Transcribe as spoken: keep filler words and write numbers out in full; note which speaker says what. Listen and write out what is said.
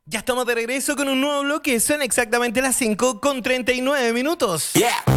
Speaker 1: Ya estamos de regreso con un nuevo bloque. Son exactamente las cinco con treinta y nueve minutos.
Speaker 2: Yeah.